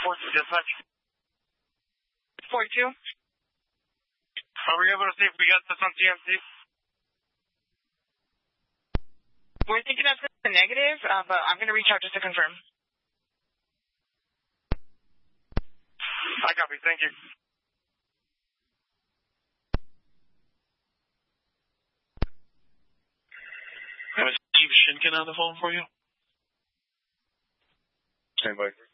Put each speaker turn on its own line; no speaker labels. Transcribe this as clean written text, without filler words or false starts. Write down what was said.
dispatch.
42.
Are we able to see if we got this on TMC?
We're thinking that's a negative, but I'm going to reach out just to confirm.
I copy. Thank you.
I have Steve Shinkin on the phone for you.
Stand by.